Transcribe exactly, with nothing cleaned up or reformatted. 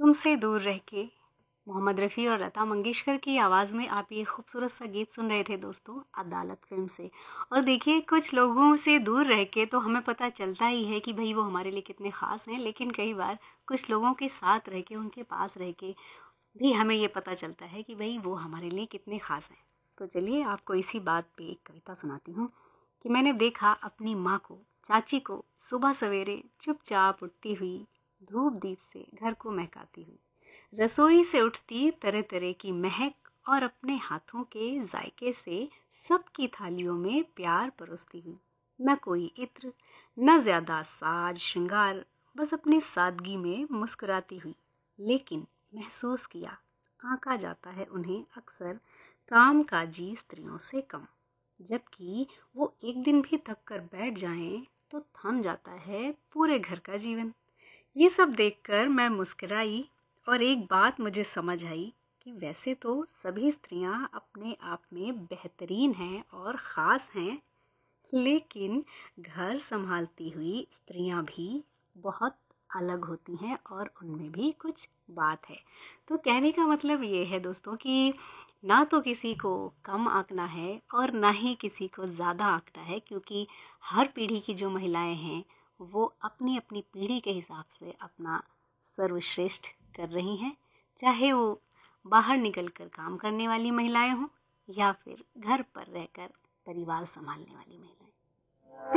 तुमसे दूर रह के, मोहम्मद रफ़ी और लता मंगेशकर की आवाज़ में आप ये खूबसूरत सा गीत सुन रहे थे दोस्तों, अदालत फिल्म से। और देखिए, कुछ लोगों से दूर रह के तो हमें पता चलता ही है कि भाई वो हमारे लिए कितने ख़ास हैं, लेकिन कई बार कुछ लोगों के साथ रह के, उनके पास रह के भी हमें ये पता चलता है कि भाई वो हमारे लिए कितने ख़ास हैं। तो चलिए आपको इसी बात पे एक कविता सुनाती हूँ कि मैंने देखा अपनी माँ को, चाची को सुबह सवेरे चुपचाप उठती हुई, धूप दीप से घर को महकाती हुई, रसोई से उठती तरह तरह की महक और अपने हाथों के जायके से सबकी थालियों में प्यार परोसती हुई। न कोई इत्र, न ज्यादा साज श्रृंगार, बस अपनी सादगी में मुस्कुराती हुई। लेकिन महसूस किया, आंका जाता है उन्हें अक्सर काम काजी स्त्रियों से कम। जबकि वो एक दिन भी थक कर बैठ जाएं तो थम जाता है पूरे घर का जीवन। ये सब देखकर मैं मुस्कुराई और एक बात मुझे समझ आई कि वैसे तो सभी स्त्रियां अपने आप में बेहतरीन हैं और ख़ास हैं, लेकिन घर संभालती हुई स्त्रियां भी बहुत अलग होती हैं और उनमें भी कुछ बात है। तो कहने का मतलब ये है दोस्तों कि ना तो किसी को कम आंकना है और ना ही किसी को ज़्यादा आंकना है, क्योंकि हर पीढ़ी की जो महिलाएं हैं वो अपनी अपनी पीढ़ी के हिसाब से अपना सर्वश्रेष्ठ कर रही हैं, चाहे वो बाहर निकल कर काम करने वाली महिलाएं हों या फिर घर पर रहकर परिवार संभालने वाली महिलाएं।